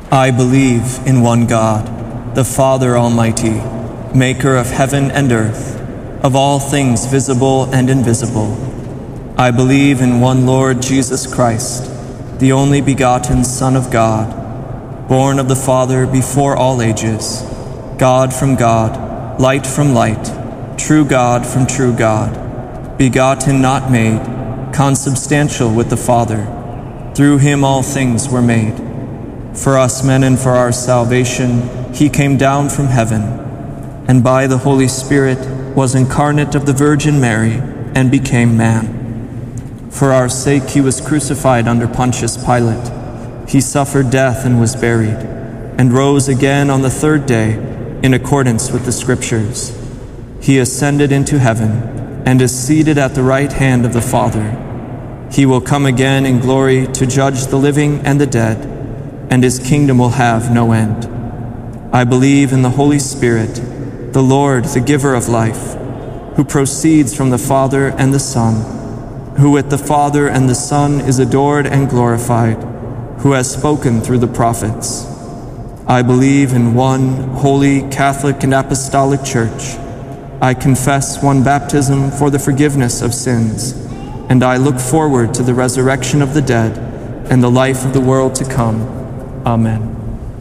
I believe in one God, the Father Almighty, maker of heaven and earth, of all things visible and invisible. I believe in one Lord Jesus Christ, the only begotten Son of God, born of the Father before all ages, God from God, light from light, true God from true God, begotten not made, consubstantial with the Father. Through him all things were made. For us men and for our salvation, he came down from heaven, and by the Holy Spirit was incarnate of the Virgin Mary and became man. For our sake he was crucified under Pontius Pilate. He suffered death and was buried, and rose again on the third day in accordance with the Scriptures. He ascended into heaven and is seated at the right hand of the Father. He will come again in glory to judge the living and the dead, and his kingdom will have no end. I believe in the Holy Spirit, the Lord, the giver of life, who proceeds from the Father and the Son, who with the Father and the Son is adored and glorified, who has spoken through the prophets. I believe in one holy, Catholic, and Apostolic Church. I confess one baptism for the forgiveness of sins, and I look forward to the resurrection of the dead and the life of the world to come. Amen.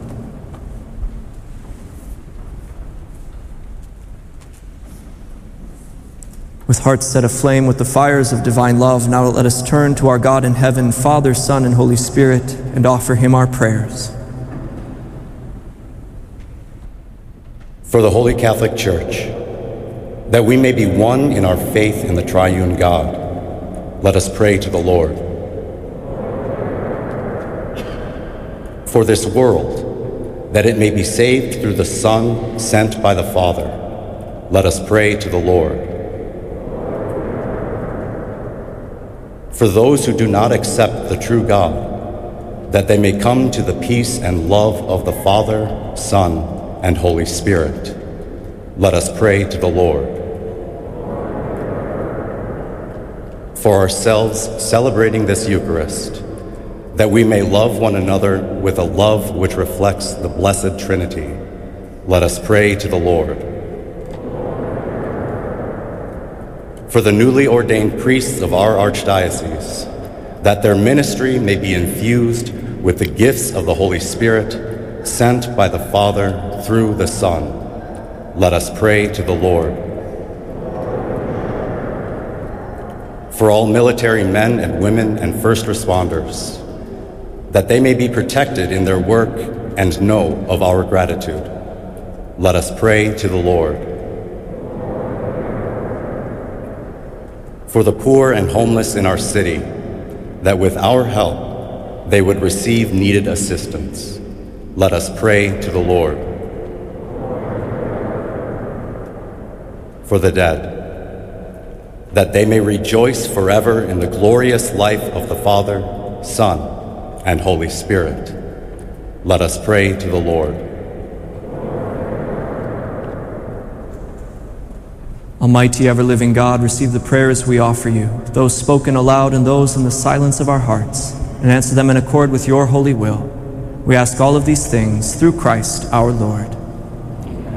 With hearts set aflame with the fires of divine love, now let us turn to our God in heaven, Father, Son, and Holy Spirit, and offer him our prayers. For the Holy Catholic Church, that we may be one in our faith in the triune God, let us pray to the Lord. For this world, that it may be saved through the Son sent by the Father, let us pray to the Lord. For those who do not accept the true God, that they may come to the peace and love of the Father, Son, and Holy Spirit, let us pray to the Lord. For ourselves celebrating this Eucharist, that we may love one another with a love which reflects the Blessed Trinity, let us pray to the Lord. For the newly ordained priests of our Archdiocese, that their ministry may be infused with the gifts of the Holy Spirit sent by the Father through the Son, let us pray to the Lord. For all military men and women and first responders, that they may be protected in their work and know of our gratitude, let us pray to the Lord. For the poor and homeless in our city, that with our help they would receive needed assistance, let us pray to the Lord. For the dead, that they may rejoice forever in the glorious life of the Father, Son, and Holy Spirit, let us pray to the Lord. Almighty, ever-living God, receive the prayers we offer you, those spoken aloud and those in the silence of our hearts, and answer them in accord with your holy will. We ask all of these things through Christ our Lord.